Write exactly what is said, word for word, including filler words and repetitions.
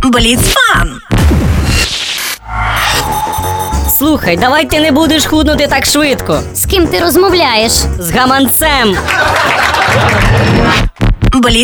Бліцфан. Слухай, давай ти не будеш худнути так швидко. З ким ти розмовляєш? З гаманцем. Бліцфан.